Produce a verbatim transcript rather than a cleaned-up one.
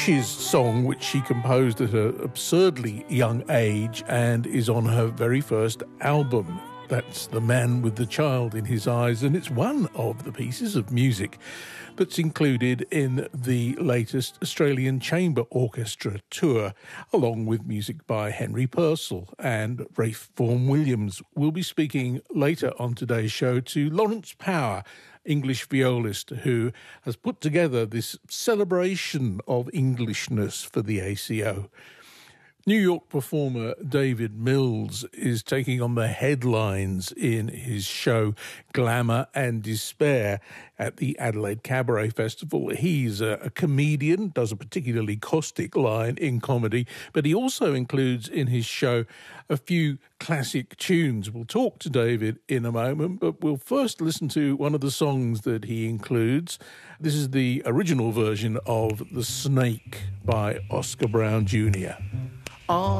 His song, which she composed at an absurdly young age and is on her very first album. That's The Man with the Child in His Eyes, and it's one of the pieces of music that's included in the latest Australian Chamber Orchestra tour, along with music by Henry Purcell and Rafe Vaughan Williams. We'll be speaking later on today's show to Lawrence Power, English violist, who has put together this celebration of Englishness for the A C O. New York performer David Mills is taking on the headlines in his show Glamour and Despair at the Adelaide Cabaret Festival. He's a, a comedian, does a particularly caustic line in comedy, but he also includes in his show a few classic tunes. We'll talk to David in a moment, but we'll first listen to one of the songs that he includes. This is the original version of The Snake by Oscar Brown Junior On